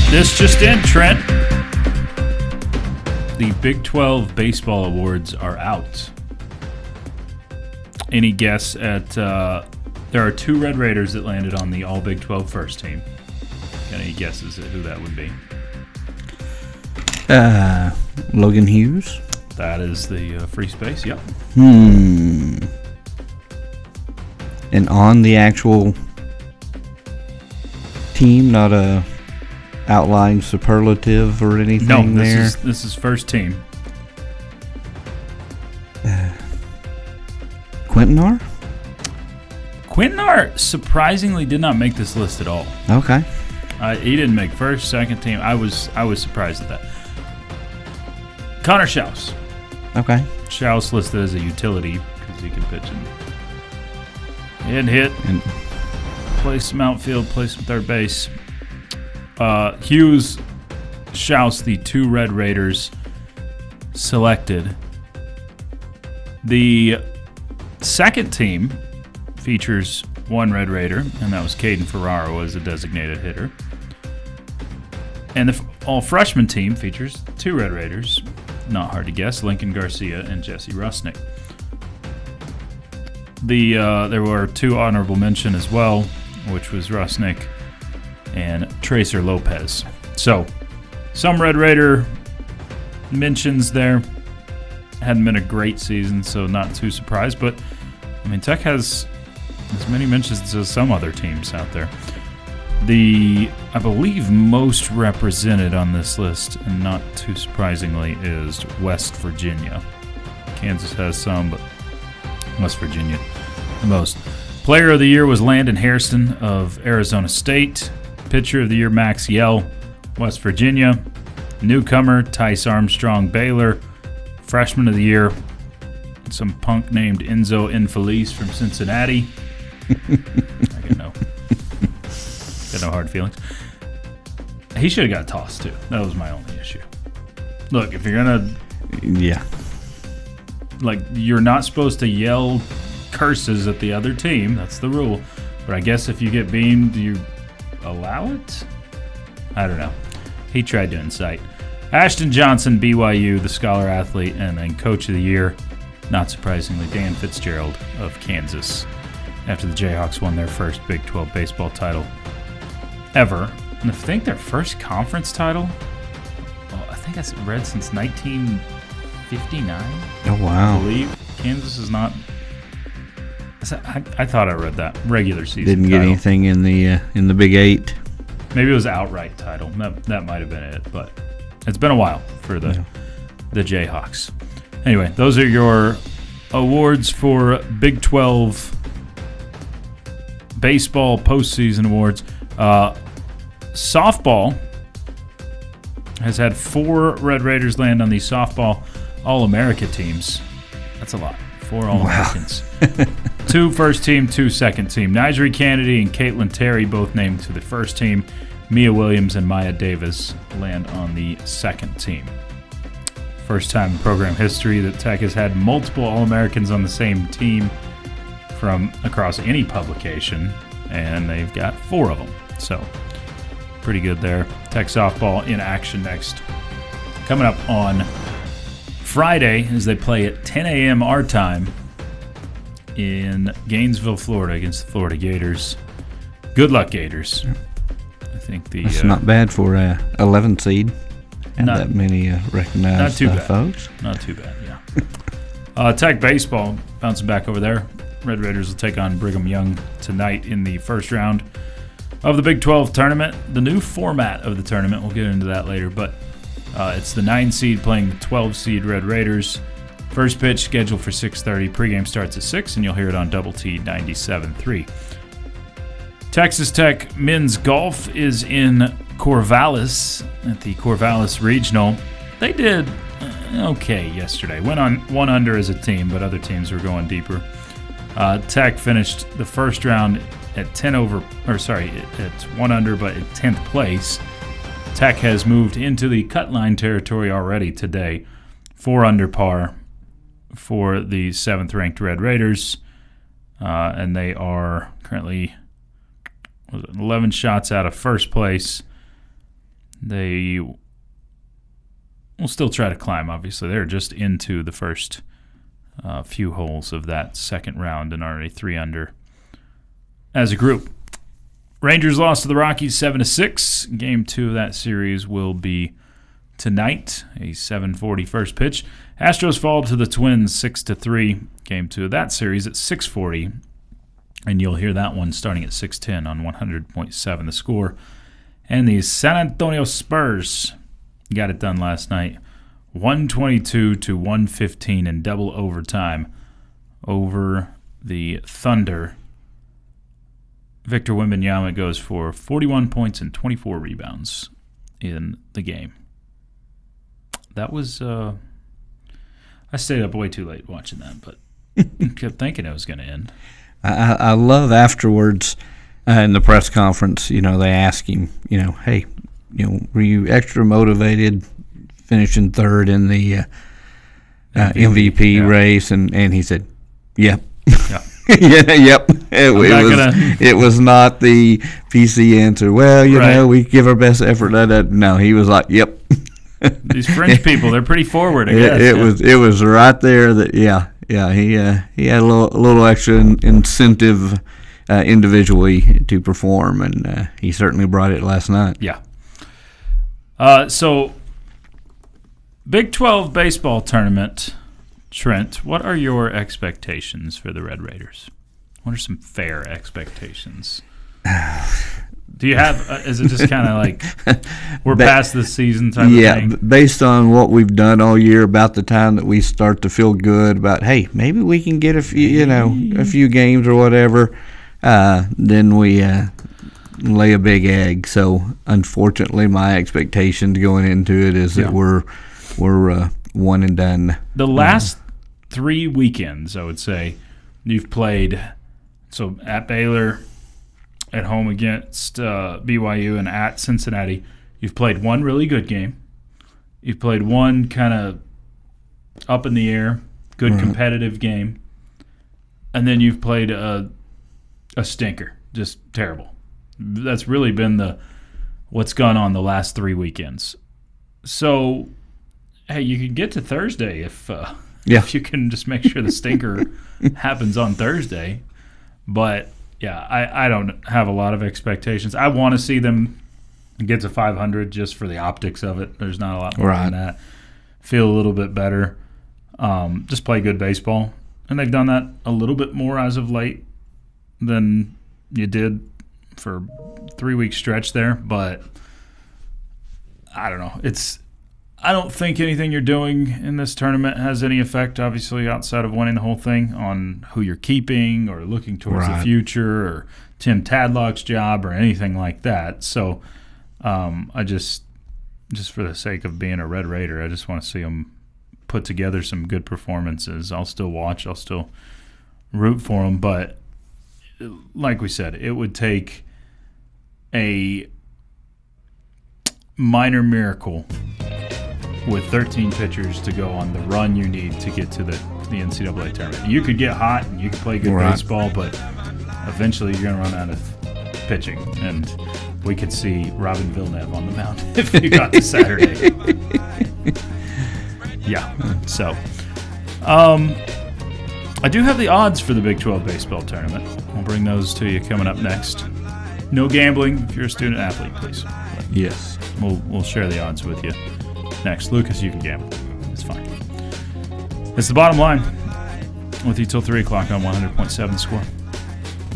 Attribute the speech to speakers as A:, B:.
A: This just in, Trent. The Big 12 baseball awards are out. Any guess at... there are 2 Red Raiders that landed on the All Big 12 first team. Got any guesses at who that would be?
B: Logan Hughes.
A: That is the free space, yep.
B: And on the actual team, not a outlying superlative or anything there?
A: No, this is first team.
B: Quintanar?
A: Quintanar surprisingly did not make this list at all.
B: Okay.
A: He didn't make first, second team. I was surprised at that. Connor Schaus.
B: Okay.
A: Schaus listed as a utility because he can pitch and hit, and play some outfield, play some third base. Hughes, Schaus, the 2 Red Raiders selected. The second team features 1 Red Raider, and that was Caden Ferraro as a designated hitter. And the all-freshman team features 2 Red Raiders, not hard to guess, Lincoln Garcia and Jesse Rusnick. There were 2 honorable mention as well, which was Rusnick and Tracer Lopez. So, some Red Raider mentions there. Hadn't been a great season, so not too surprised. But, I mean, Tech has as many mentions as some other teams out there. I believe most represented on this list, and not too surprisingly, is West Virginia. Kansas has some, but West Virginia the most. Player of the Year was Landon Hairston of Arizona State. Pitcher of the Year, Max Yell, West Virginia. Newcomer, Tice Armstrong, Baylor. Freshman of the Year, some punk named Enzo Infeliz from Cincinnati. I got no hard feelings. He should have got tossed too. That was my only issue. Look, if you're gonna, you're not supposed to yell curses at the other team. That's the rule. But I guess if you get beamed, do you allow it? I don't know. He tried to incite. Ashton Johnson, BYU, the Scholar Athlete, and then Coach of the Year, not surprisingly, Dan Fitzgerald of Kansas, after the Jayhawks won their first Big 12 baseball title ever. And I think their first conference title, I think I read since 1959.
B: Oh, wow.
A: I believe Kansas is not... I thought I read that. Regular season
B: Didn't get
A: title.
B: anything in the Big 8.
A: Maybe it was outright title. That might have been it, but it's been a while for the Jayhawks. Anyway, those are your awards for Big 12 baseball postseason awards. Softball has had 4 Red Raiders land on the softball All-America teams. That's a lot. 4 All-Americans. Wow. 2 first team, 2 second team. Nigeri Kennedy and Caitlin Terry both named to the first team. Mia Williams and Maya Davis land on the second team. First time in program history that Tech has had multiple All-Americans on the same team from across any publication, and they've got 4 of them. So, pretty good there. Tech softball in action next. Coming up on Friday as they play at 10 a.m. our time in Gainesville, Florida against the Florida Gators. Good luck, Gators. I think
B: it's not bad for a 11 seed. And that many recognized folks.
A: Not too bad, yeah. Tech baseball bouncing back over there. Red Raiders will take on Brigham Young tonight in the first round of the Big 12 tournament. The new format of the tournament, we'll get into that later, but it's the 9 seed playing the 12 seed Red Raiders. First pitch scheduled for 6:30. Pregame starts at 6, and you'll hear it on Double T 97.3. Texas Tech men's golf is in Corvallis at the Corvallis Regional. They did okay yesterday. Went on 1 under as a team, but other teams were going deeper. Tech finished the first round at at 1 under, but at 10th place. Tech has moved into the cut line territory already today. 4 under par for the 7th ranked Red Raiders, and they are currently 11 shots out of first place. They will still try to climb, obviously. They're just into the first few holes of that second round and already 3 under as a group. Rangers lost to the Rockies 7-6. Game 2 of that series will be tonight, a 7:40 first pitch. Astros fall to the Twins 6-3. Game 2 of that series at 6:40. And you'll hear that one starting at 6:10 on 100.7 The Score. And the San Antonio Spurs got it done last night, 122-115 in double overtime over the Thunder. Victor Wembanyama goes for 41 points and 24 rebounds in the game. That was, I stayed up way too late watching that, but kept thinking it was going to end.
B: I love afterwards in the press conference, they ask him, hey, were you extra motivated finishing third in the MVP race? And he said, yep. Yeah. Yep. It was not the PC answer. Well, we give our best effort. No, he was like, yep.
A: These French people, they're pretty forward, I guess.
B: It was right there that, he had a little extra incentive individually to perform, and he certainly brought it last night.
A: Yeah. So, Big 12 baseball tournament, Trent, what are your expectations for the Red Raiders? What are some fair expectations? Do you have, is it just kind of like we're past the season type of thing?
B: Yeah, based on what we've done all year, about the time that we start to feel good about, hey, maybe we can get a few games or whatever, then we lay a big egg. So, unfortunately, my expectations going into it is that we're one and done.
A: The last 3 weekends, I would say, you've played, so at Baylor, at home against BYU, and at Cincinnati. You've played one really good game. You've played one kind of up in the air, good competitive game. And then you've played a stinker, just terrible. That's really been what's gone on the last 3 weekends. So, hey, you can get to Thursday if you can just make sure the stinker happens on Thursday. But yeah, I don't have a lot of expectations. I want to see them get to 500 just for the optics of it. There's not a lot more than that. Feel a little bit better. Just play good baseball. And they've done that a little bit more as of late than you did for 3-week stretch there. But I don't know. I don't think anything you're doing in this tournament has any effect, obviously, outside of winning the whole thing, on who you're keeping or looking towards the future or Tim Tadlock's job or anything like that. So I just for the sake of being a Red Raider, I just want to see them put together some good performances. I'll still watch. I'll still root for them. But like we said, it would take a minor miracle with 13 pitchers to go on the run you need to get to the NCAA tournament. You could get hot and you could play good baseball, but eventually you're going to run out of pitching. And we could see Robin Villeneuve on the mound if you got to Saturday. Yeah. So, I do have the odds for the Big 12 baseball tournament. I'll bring those to you coming up next. No gambling if you're a student athlete, please. But
B: yes.
A: We'll share the odds with you next. Lucas, you can gamble. It's fine. It's The Bottom Line with you till 3 o'clock on 100.7 The Score.